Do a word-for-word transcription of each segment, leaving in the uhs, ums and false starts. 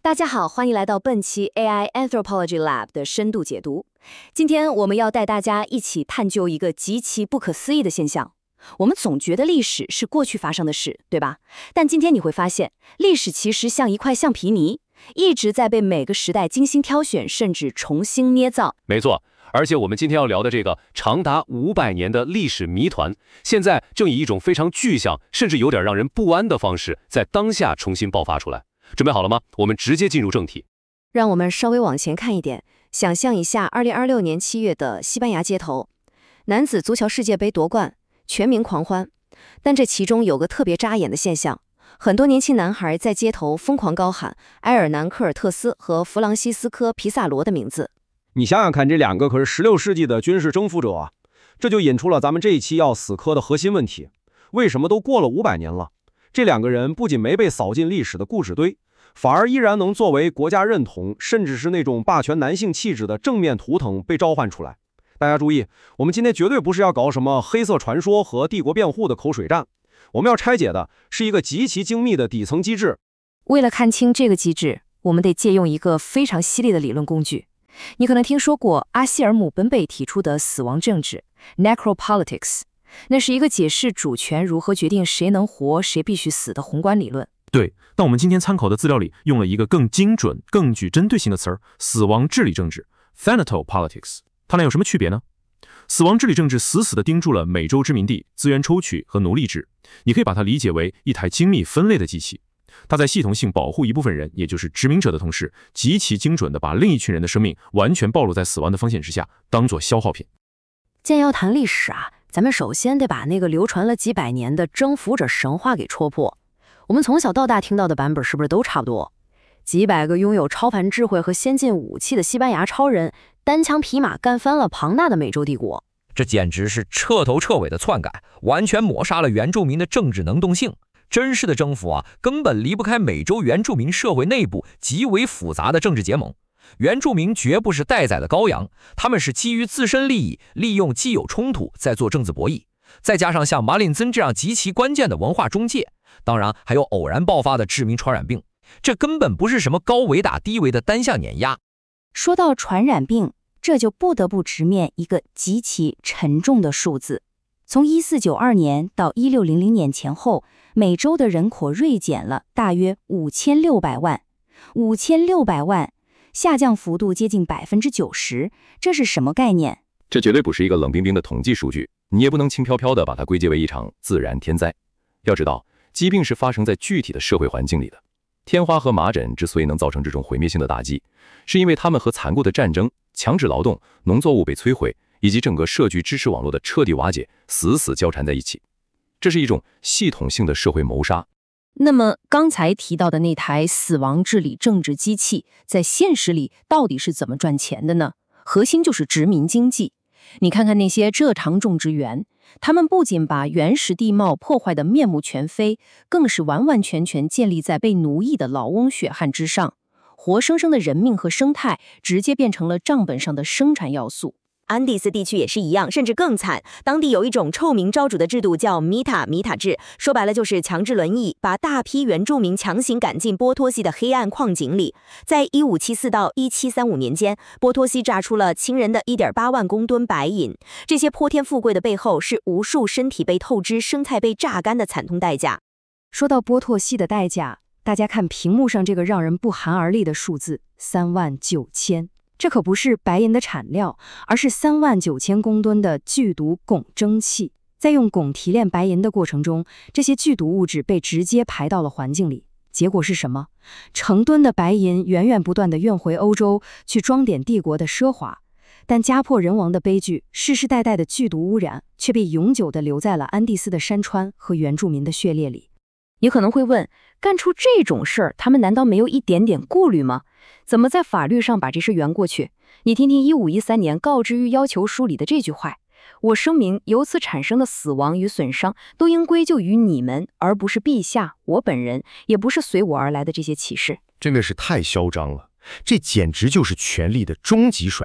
大家好，欢迎来到本期 A I Anthropology Lab 的深度解读。今天我们要带大家一起探究一个极其不可思议的现象。我们总觉得历史是过去发生的事，对吧？但今天你会发现，历史其实像一块橡皮泥，一直在被每个时代精心挑选，甚至重新捏造。 没错，而且我们今天要聊的这个长达五百年的历史谜团，现在正以一种非常具象，甚至有点让人不安的方式，在当下重新爆发出来。准备好了吗？我们直接进入正题。 让我们稍微往前看一点，想象一下二零二六年七月的西班牙街头，男子足球世界杯夺冠，全民狂欢。但这其中有个特别扎眼的现象，很多年轻男孩在街头疯狂高喊埃尔南科尔特斯和弗朗西斯科皮萨罗的名字。 你想想看，这两个可是十六世纪的军事征服者啊！这就引出了咱们这一期要死磕的核心问题：为什么都过了五百年了，这两个人不仅没被扫进历史的故纸堆，反而依然能作为国家认同，甚至是那种霸权男性气质的正面图腾被召唤出来。大家注意，我们今天绝对不是要搞什么黑色传说和帝国辩护的口水战，我们要拆解的是一个极其精密的底层机制。 为了看清这个机制，我们得借用一个非常犀利的理论工具。你可能听说过阿希尔姆本贝提出的死亡政治 Necropolitics， 那是一个解释主权如何决定谁能活谁必须死的宏观理论。 对，但我们今天参考的资料里用了一个更精准、更具针对性的词儿——死亡治理政治 （Thanatopolitics）。它俩有什么区别呢？死亡治理政治死死地盯住了美洲殖民地、资源抽取和奴隶制，你可以把它理解为一台精密分类的机器。它在系统性保护一部分人，也就是殖民者的同时，极其精准地把另一群人的生命完全暴露在死亡的风险之下，当作消耗品。 既然要谈历史啊，咱们首先得把那个流传了几百年的征服者神话给戳破。我们从小到大听到的版本是不是都差不多？几百个拥有超凡智慧和先进武器的西班牙超人，单枪匹马干翻了庞大的美洲帝国。 这简直是彻头彻尾的篡改，完全抹杀了原住民的政治能动性。真实的征服啊，根本离不开美洲原住民社会内部极为复杂的政治结盟。原住民绝不是待宰的羔羊，他们是基于自身利益，利用既有冲突在做政治博弈，再加上像马林森这样极其关键的文化中介，当然还有偶然爆发的致命传染病，这根本不是什么高维打低维的单向碾压。 说到传染病，这就不得不直面一个极其沉重的数字。从一四九二年到一六零零年前后，美洲的人口锐减了大约五千六百万，五千六百万，下降幅度接近百分之九十，这是什么概念？ 这绝对不是一个冷冰冰的统计数据，你也不能轻飘飘地把它归结为一场自然天灾。要知道，疾病是发生在具体的社会环境里的。天花和麻疹之所以能造成这种毁灭性的打击，是因为它们和残酷的战争、强制劳动、农作物被摧毁，以及整个社区支持网络的彻底瓦解，死死交缠在一起。这是一种系统性的社会谋杀。 那么刚才提到的那台死亡治理政治机器，在现实里到底是怎么赚钱的呢？核心就是殖民经济。你看看那些蔗糖种植园，他们不仅把原始地貌破坏得面目全非，更是完完全全建立在被奴役的老翁血汗之上，活生生的人命和生态直接变成了账本上的生产要素。 安第斯地区也是一样，甚至更惨。当地有一种臭名昭著的制度叫米塔米塔制，说白了就是强制轮役，把大批原住民强行赶进波托西的黑暗矿井里。在一五七四到一七三五年间，波托西榨出了惊人的 一点八万公吨白银。这些泼天富贵的背后，是无数身体被透支、生菜被榨干的惨痛代价。 说到波托西的代价，大家看屏幕上这个让人不寒而栗的数字三万九千。这可不是白银的产料，而是三万九千公吨的剧毒汞蒸气。在用汞提炼白银的过程中，这些剧毒物质被直接排到了环境里。结果是什么？成吨的白银源源不断地运回欧洲，去装点帝国的奢华。但家破人亡的悲剧，世世代代的剧毒污染，却被永久地留在了安第斯的山川和原住民的血液里。你可能会问，干出这种事儿，他们难道没有一点点顾虑吗？怎么在法律上把这事圆过去？你听听一五一三年告知与要求书里的这句话：我声明，由此产生的死亡与损伤，都应归咎于你们，而不是陛下、我本人，也不是随我而来的这些骑士。 真的是太嚣张了，这简直就是权力的终极甩锅。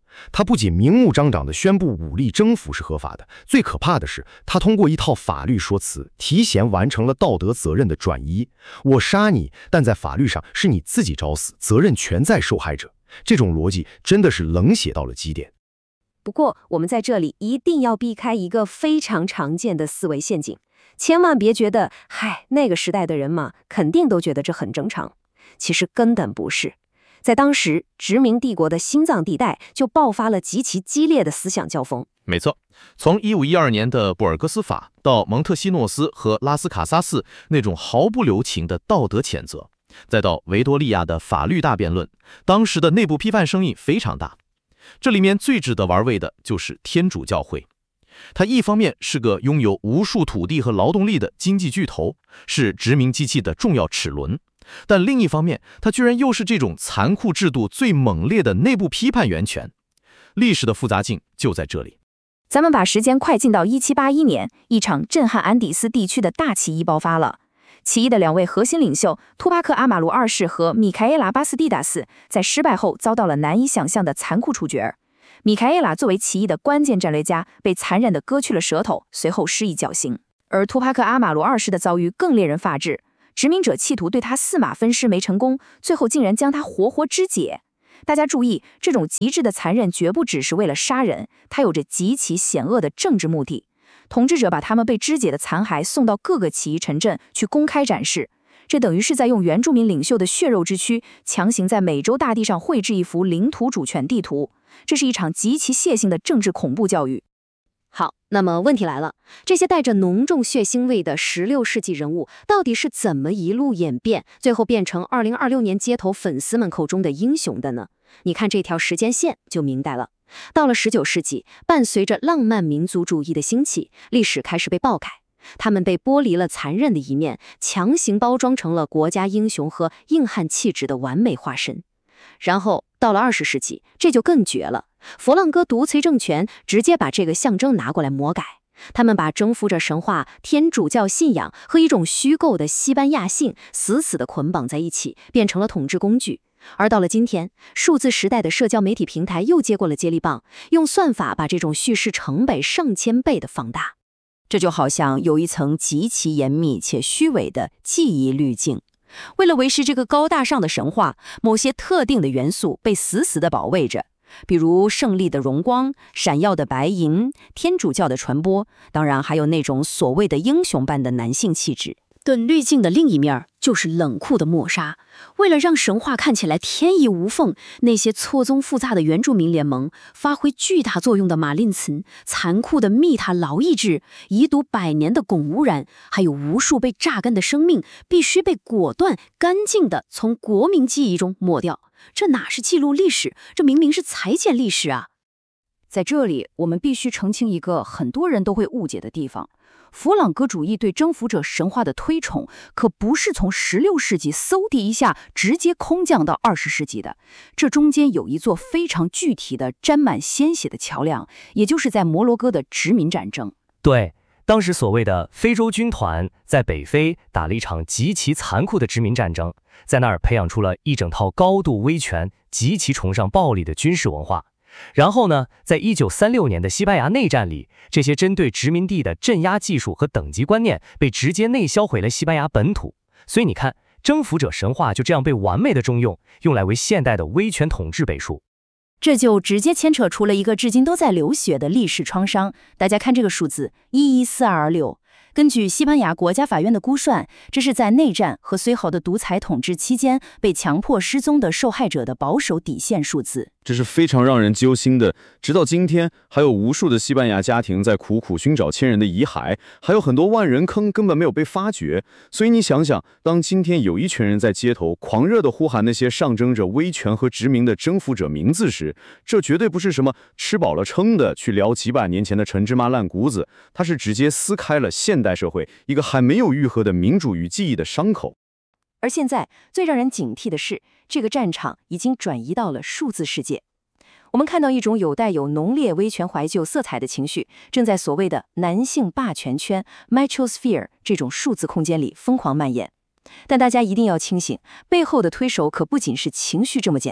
他不仅明目张胆地宣布武力征服是合法的，最可怕的是，他通过一套法律说辞，提前完成了道德责任的转移。我杀你，但在法律上是你自己找死，责任全在受害者。这种逻辑真的是冷血到了极点。 不过，我们在这里一定要避开一个非常常见的思维陷阱，千万别觉得，嗨，那个时代的人嘛，肯定都觉得这很正常。其实根本不是。在当时，殖民帝国的心脏地带就爆发了极其激烈的思想交锋。 没错，从一五一二年的布尔戈斯法到蒙特西诺斯和拉斯卡萨斯那种毫不留情的道德谴责，再到维多利亚的法律大辩论，当时的内部批判声音非常大。这里面最值得玩味的就是天主教会，它一方面是个拥有无数土地和劳动力的经济巨头，是殖民机器的重要齿轮，但另一方面，它居然又是这种残酷制度最猛烈的内部批判源泉。历史的复杂性就在这里。 咱们把时间快进到一七八一年，一场震撼安第斯地区的大起义爆发了。起义的两位核心领袖图巴克·阿马卢二世和米凯耶拉·巴斯蒂达斯在失败后遭到了难以想象的残酷处决。米凯耶拉作为起义的关键战略家，被残忍地割去了舌头，随后施以绞刑。而图巴克·阿马卢二世的遭遇更令人发指，殖民者企图对他四马分尸没成功，最后竟然将他活活肢解。大家注意，这种极致的残忍绝不只是为了杀人，它有着极其险恶的政治目的。统治者把他们被肢解的残骸送到各个起义城镇去公开展示，这等于是在用原住民领袖的血肉之躯强行在美洲大地上绘制一幅领土主权地图。这是一场极其血腥的政治恐怖教育。 好，那么问题来了，这些带着浓重血腥味的十六世纪人物到底是怎么一路演变，最后变成二零二六年街头粉丝们口中的英雄的呢？你看这条时间线就明白了。到了十九世纪，伴随着浪漫民族主义的兴起，历史开始被爆改，他们被剥离了残忍的一面，强行包装成了国家英雄和硬汉气质的完美化身。然后到了二十世纪，这就更绝了。佛朗哥独裁政权直接把这个象征拿过来魔改，他们把征服者神话、天主教信仰和一种虚构的西班牙性死死地捆绑在一起，变成了统治工具。而到了今天，数字时代的社交媒体平台又接过了接力棒，用算法把这种叙事成倍上千倍的放大。 这就好像有一层极其严密且虚伪的记忆滤镜。为了维持这个高大上的神话，某些特定的元素被死死地保卫着，比如胜利的荣光、闪耀的白银、天主教的传播，当然还有那种所谓的英雄般的男性气质。 盾滤镜的另一面就是冷酷的抹杀。为了让神话看起来天衣无缝，那些错综复杂的原住民联盟、发挥巨大作用的马林岑、残酷的密塔劳役制、遗毒百年的汞污染，还有无数被榨干的生命，必须被果断干净地从国民记忆中抹掉。这哪是记录历史，这明明是裁剪历史啊！ 在这里，我们必须澄清一个很多人都会误解的地方。佛朗哥主义对征服者神话的推崇，可不是从十六世纪嗖地一下直接空降到二十世纪的。这中间有一座非常具体的沾满鲜血的桥梁，也就是在摩洛哥的殖民战争。 对，当时所谓的非洲军团在北非打了一场极其残酷的殖民战争，在那儿培养出了一整套高度威权、极其崇尚暴力的军事文化。然后呢，在一九三六年的西班牙内战里，这些针对殖民地的镇压技术和等级观念被直接内销回了西班牙本土。所以你看，征服者神话就这样被完美的中用，用来为现代的威权统治背书。 这就直接牵扯出了一个至今都在流血的历史创伤。大家看这个数字一一四二二六，根据西班牙国家法院的估算，这是在内战和随后的独裁统治期间被强迫失踪的受害者的保守底线数字。 这是非常让人揪心的。直到今天，还有无数的西班牙家庭在苦苦寻找亲人的遗骸，还有很多万人坑根本没有被发掘。所以你想想，当今天有一群人在街头狂热地呼喊那些象征着威权和殖民的征服者名字时，这绝对不是什么吃饱了撑的去聊几百年前的陈芝麻烂谷子，它是直接撕开了现代社会一个还没有愈合的民主与记忆的伤口。 而现在最让人警惕的是，这个战场已经转移到了数字世界。我们看到一种有带有浓烈威权怀旧色彩的情绪，正在所谓的男性霸权圈 Machosphere 这种数字空间里疯狂蔓延。但大家一定要清醒，背后的推手可不仅是情绪这么简单。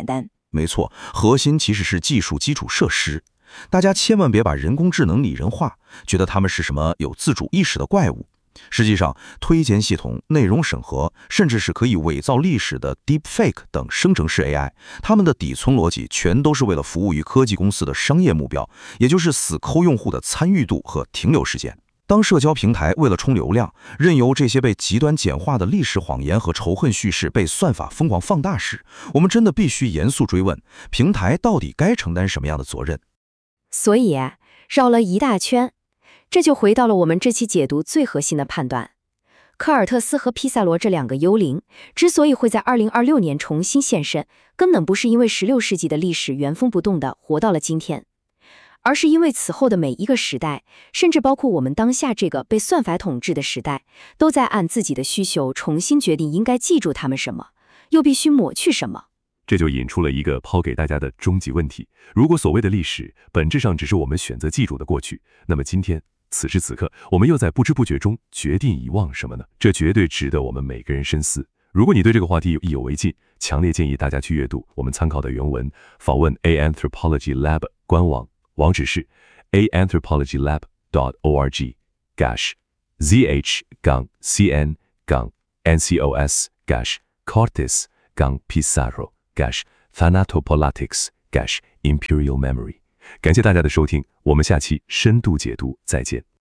没错，核心其实是技术基础设施。大家千万别把人工智能拟人化，觉得他们是什么有自主意识的怪物。实际上，推荐系统、内容审核，甚至是可以伪造历史的 Deepfake 等生成式 A I， 它们的底层逻辑全都是为了服务于科技公司的商业目标，也就是死抠用户的参与度和停留时间。当社交平台为了冲流量，任由这些被极端简化的历史谎言和仇恨叙事被算法疯狂放大时，我们真的必须严肃追问，平台到底该承担什么样的责任？ 所以绕了一大圈，这就回到了我们这期解读最核心的判断。科尔特斯和皮萨罗这两个幽灵之所以会在二零二六年重新现身，根本不是因为十六世纪的历史原封不动地活到了今天，而是因为此后的每一个时代，甚至包括我们当下这个被算法统治的时代，都在按自己的需求重新决定应该记住他们什么，又必须抹去什么。 这就引出了一个抛给大家的终极问题：如果所谓的历史本质上只是我们选择记住的过去，那么今天此时此刻，我们又在不知不觉中决定遗忘什么呢？这绝对值得我们每个人深思。如果你对这个话题意犹未尽，强烈建议大家去阅读我们参考的原文，访问 A Anthropology Lab 官网，网址是 a anthropology lab dot org dash zh 杠 cn 杠 ncos dash cortis 杠 pizarro dash thanatopolitics dash imperial memory。感谢大家的收听，我们下期深度解读再见。